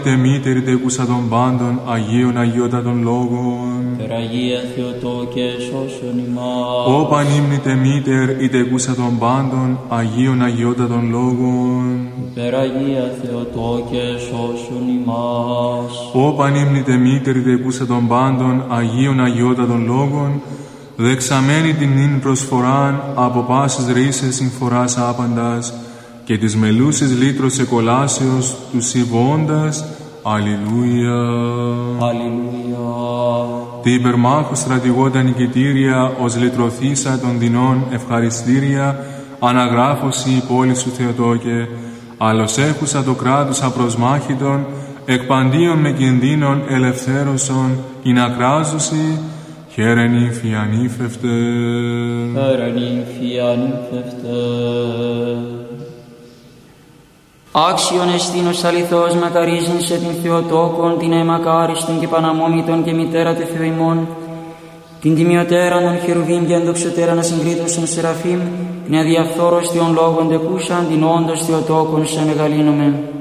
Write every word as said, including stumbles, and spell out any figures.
Τε μήτερη τεκούσα των πάντων, Αγίων Αγιότατων Λόγων. Περαγία Θεοτόκε σώσον ημάς. Ω πανύμνητε μήτερ, η τεκούσα των πάντων, Αγίων Αγιότατων Λόγων. Περαγία Θεοτόκε σώσον ημάς. Ω πανύμνητε μήτερ, η τεκούσα των πάντων, Αγίων Αγιότατων Λόγων, δεξαμένη την νυν προσφοράν, από πάσης ρίσες συμφοράς άπαντας, και της μελούσης λύτρος εκολάσεως του συμβώντας. Αλληλούια. Αλληλούια. Τι υπερμάχου στρατηγόντα νικητήρια, ως λυτρωθήσα των δεινών ευχαριστήρια, αναγράφωση η πόλη σου Θεοτόκε, άλλος έχουσα το κράτος απροσμάχητον, εκπαντίον με κινδύνων ελευθέρωσον, ειν ακράζωση, χαίρεν ύμφη ανήφευτε. Χαίρεν ύμφη ανήφευτε. Άξιον εστίνος αληθώς μακαρίζειν σε την Θεοτόκον, την αιμακάριστον και παναμόμητον και μητέρα του Θεού ημών, την τιμιωτέραν των χερουβίμ και ενδοξωτέραν ασυγκρίτωσον Σεραφείμ, την αδιαφθόρος Θεών λόγων τεκούσαν, την όντως Θεοτόκον σε μεγαλύνομεν.